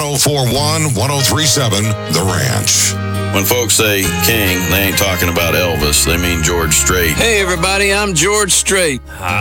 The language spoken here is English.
1041, 1037, The Ranch. When folks say King, they ain't talking about Elvis. They mean George Strait. Hey, everybody, I'm George Strait.